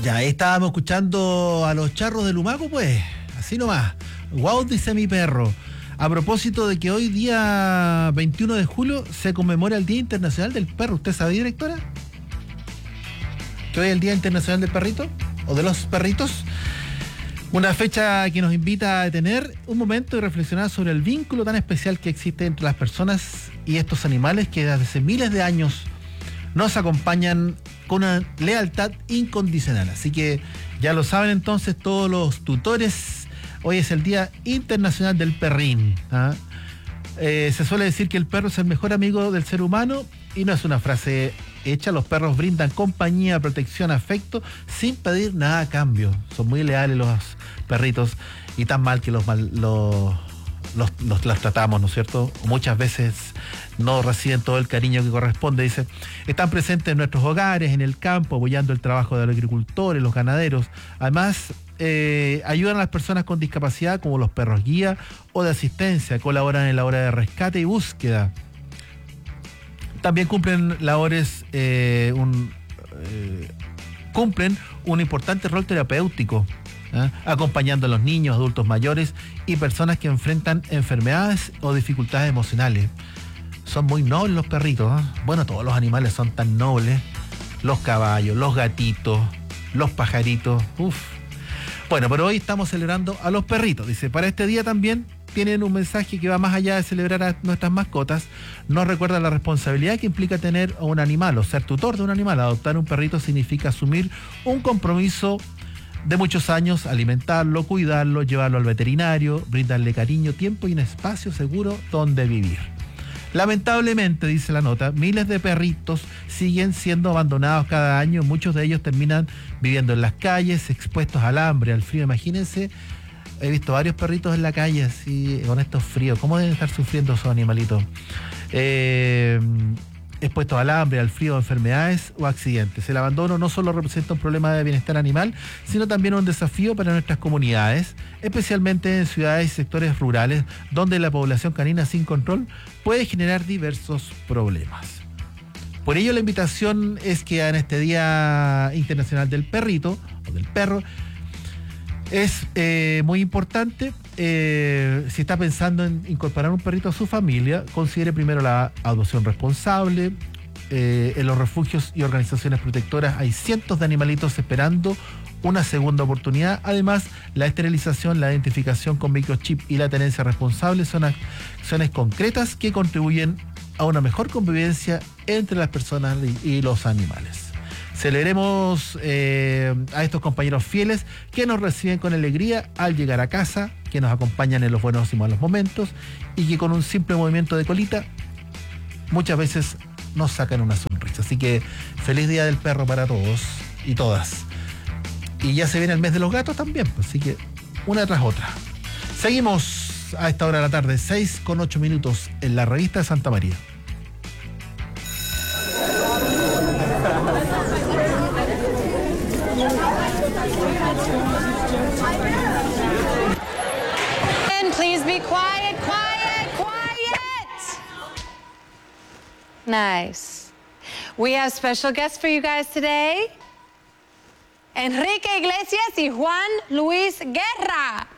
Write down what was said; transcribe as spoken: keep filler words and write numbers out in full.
Ya, ahí estábamos escuchando a los charros de Lumaco, pues, así nomás. Wow, dice mi perro. A propósito de que hoy, día veintiuno de julio, se conmemora el Día Internacional del Perro. ¿Usted sabe, directora? ¿Que hoy es el Día Internacional del Perrito? ¿O de los perritos? Una fecha que nos invita a detener un momento y reflexionar sobre el vínculo tan especial que existe entre las personas y estos animales que desde hace miles de años nos acompañan con una lealtad incondicional. Así que ya lo saben entonces todos los tutores, hoy es el Día Internacional del Perrín. ¿Ah? Eh, se suele decir que el perro es el mejor amigo del ser humano y no es una frase hecha. Los perros brindan compañía, protección, afecto sin pedir nada a cambio. Son muy leales los perritos y tan mal que los, mal, los, los, los, los tratamos, ¿no es cierto? Muchas veces no reciben todo el cariño que corresponde. Dice, están presentes en nuestros hogares, en el campo, apoyando el trabajo de los agricultores, los ganaderos. Además, eh, ayudan a las personas con discapacidad, como los perros guía o de asistencia, colaboran en la hora de rescate y búsqueda. También cumplen labores, eh, un, eh, cumplen un importante rol terapéutico, ¿eh? acompañando a los niños, adultos mayores y personas que enfrentan enfermedades o dificultades emocionales. Son muy nobles los perritos, ¿eh? Bueno, todos los animales son tan nobles. Los caballos, los gatitos, los pajaritos, uff. Bueno, pero hoy estamos celebrando a los perritos. Dice, para este día también tienen un mensaje que va más allá de celebrar a nuestras mascotas. Nos recuerda la responsabilidad que implica tener a un animal o ser tutor de un animal. Adoptar un perrito significa asumir un compromiso de muchos años, alimentarlo, cuidarlo, llevarlo al veterinario, brindarle cariño, tiempo y un espacio seguro donde vivir. Lamentablemente, dice la nota, miles de perritos siguen siendo abandonados cada año. Muchos de ellos terminan viviendo en las calles, expuestos al hambre, al frío. Imagínense, he visto varios perritos en la calle así, con estos fríos. ¿Cómo deben estar sufriendo esos animalitos? Eh, expuestos al hambre, al frío, a enfermedades o accidentes. El abandono no solo representa un problema de bienestar animal, sino también un desafío para nuestras comunidades, especialmente en ciudades y sectores rurales, donde la población canina sin control puede generar diversos problemas. Por ello, la invitación es que en este Día Internacional del Perrito, o del perro, es eh, muy importante, eh, si está pensando en incorporar un perrito a su familia, considere primero la adopción responsable. Eh, en los refugios y organizaciones protectoras hay cientos de animalitos esperando una segunda oportunidad. Además, la esterilización, la identificación con microchip y la tenencia responsable son acciones concretas que contribuyen a una mejor convivencia entre las personas y los animales. Celebremos eh, a estos compañeros fieles que nos reciben con alegría al llegar a casa, que nos acompañan en los buenos y malos momentos y que con un simple movimiento de colita muchas veces nos sacan una sonrisa. Así que feliz Día del Perro para todos y todas. Y ya se viene el mes de los gatos también, así que una tras otra. Seguimos a esta hora de la tarde, seis con ocho minutos en la revista de Santa María. Please be quiet, quiet, quiet. Nice. We have special guests for you guys today. Enrique Iglesias y Juan Luis Guerra.